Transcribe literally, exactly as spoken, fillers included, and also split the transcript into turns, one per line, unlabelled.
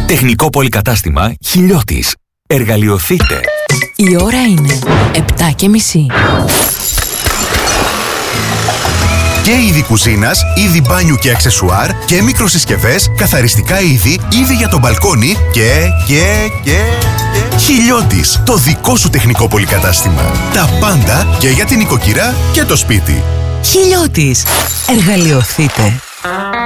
Τεχνικό πολυκατάστημα Χιλιώτης. Εργαλειοθείτε.
Η ώρα είναι επτά και μισή.
Και είδη κουζίνας, είδη μπάνιου και αξεσουάρ και μικροσυσκευές, καθαριστικά είδη, είδη για το μπαλκόνι και, και, και, και... Χιλιώτης, το δικό σου τεχνικό πολυκατάστημα. Τα πάντα και για την οικοκυρά και το σπίτι.
Χιλιώτης. Εργαλειοθείτε.